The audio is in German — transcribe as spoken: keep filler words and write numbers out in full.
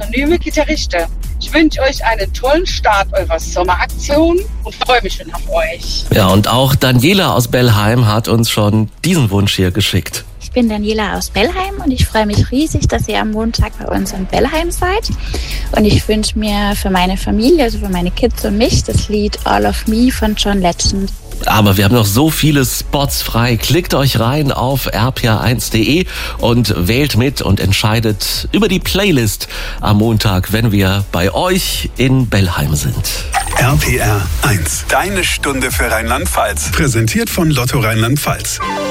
anonyme Gitarriste. Ich wünsche euch einen tollen Start eurer Sommeraktion und freue mich schon auf euch. Ja, und auch Daniela aus Bellheim hat uns schon diesen Wunsch hier geschickt. Ich bin Daniela aus Bellheim und ich freue mich riesig, dass ihr am Montag bei uns in Bellheim seid. Und ich wünsche mir für meine Familie, also für meine Kids und mich, das Lied All of Me von John Legend. Aber wir haben noch so viele Spots frei. Klickt euch rein auf r p r eins punkt d e und wählt mit und entscheidet über die Playlist am Montag, wenn wir bei euch in Bellheim sind. R P R eins, deine Stunde für Rheinland-Pfalz. Präsentiert von Lotto Rheinland-Pfalz.